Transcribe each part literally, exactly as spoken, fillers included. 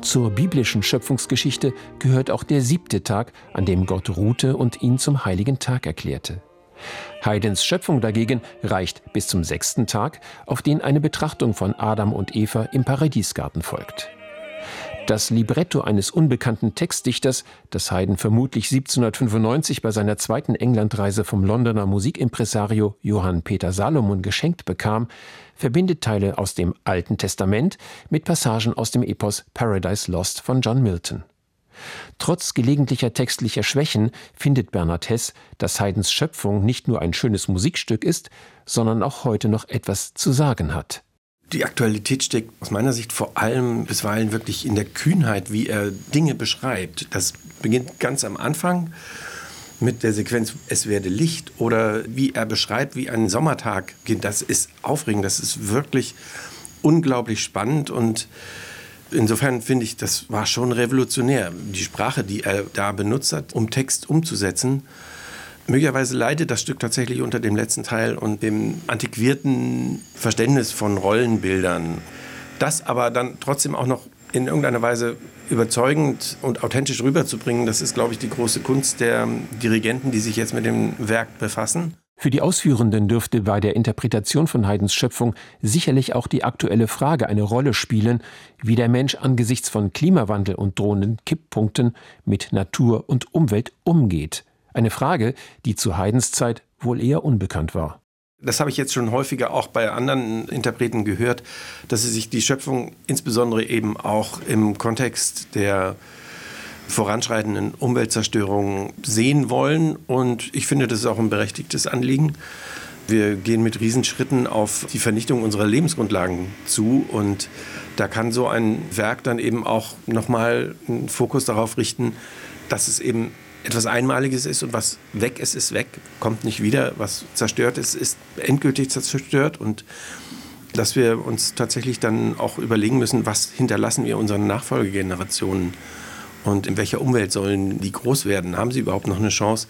Zur biblischen Schöpfungsgeschichte gehört auch der siebte Tag, an dem Gott ruhte und ihn zum heiligen Tag erklärte. Haydns Schöpfung dagegen reicht bis zum sechsten Tag, auf den eine Betrachtung von Adam und Eva im Paradiesgarten folgt. Das Libretto eines unbekannten Textdichters, das Haydn vermutlich siebzehnhundertfünfundneunzig bei seiner zweiten Englandreise vom Londoner Musikimpresario Johann Peter Salomon geschenkt bekam, verbindet Teile aus dem Alten Testament mit Passagen aus dem Epos Paradise Lost von John Milton. Trotz gelegentlicher textlicher Schwächen findet Bernhard Heß, dass Haydns Schöpfung nicht nur ein schönes Musikstück ist, sondern auch heute noch etwas zu sagen hat. Die Aktualität steckt aus meiner Sicht vor allem bisweilen wirklich in der Kühnheit, wie er Dinge beschreibt. Das beginnt ganz am Anfang mit der Sequenz Es werde Licht oder wie er beschreibt, wie ein Sommertag geht. Das ist aufregend, das ist wirklich unglaublich spannend und insofern finde ich, das war schon revolutionär. Die Sprache, die er da benutzt hat, um Text umzusetzen. Möglicherweise leidet das Stück tatsächlich unter dem letzten Teil und dem antiquierten Verständnis von Rollenbildern. Das aber dann trotzdem auch noch in irgendeiner Weise überzeugend und authentisch rüberzubringen, das ist, glaube ich, die große Kunst der Dirigenten, die sich jetzt mit dem Werk befassen. Für die Ausführenden dürfte bei der Interpretation von Haydns Schöpfung sicherlich auch die aktuelle Frage eine Rolle spielen, wie der Mensch angesichts von Klimawandel und drohenden Kipppunkten mit Natur und Umwelt umgeht. Eine Frage, die zu Haydns Zeit wohl eher unbekannt war. Das habe ich jetzt schon häufiger auch bei anderen Interpreten gehört, dass sie sich die Schöpfung insbesondere eben auch im Kontext der voranschreitenden Umweltzerstörung sehen wollen. Und ich finde, das ist auch ein berechtigtes Anliegen. Wir gehen mit Riesenschritten auf die Vernichtung unserer Lebensgrundlagen zu. Und da kann so ein Werk dann eben auch nochmal einen Fokus darauf richten, dass es eben etwas Einmaliges ist und was weg ist, ist weg, kommt nicht wieder. Was zerstört ist, ist endgültig zerstört. Und dass wir uns tatsächlich dann auch überlegen müssen, was hinterlassen wir unseren Nachfolgegenerationen und in welcher Umwelt sollen die groß werden? Haben sie überhaupt noch eine Chance,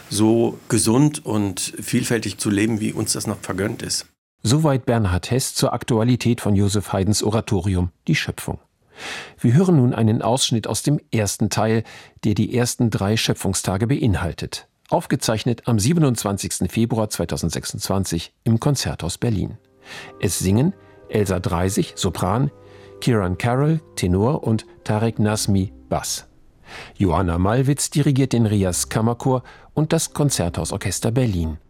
so gesund und vielfältig zu leben, wie uns das noch vergönnt ist? Soweit Bernhard Heß zur Aktualität von Joseph Haydns Oratorium Die Schöpfung. Wir hören nun einen Ausschnitt aus dem ersten Teil, der die ersten drei Schöpfungstage beinhaltet. Aufgezeichnet am siebenundzwanzigsten Februar zweitausendsechsundzwanzig im Konzerthaus Berlin. Es singen Elsa Dreisig, Sopran, Kieran Carroll, Tenor und Tarek Nazmi, Bass. Johanna Malwitz dirigiert den Rias Kammerchor und das Konzerthausorchester Berlin.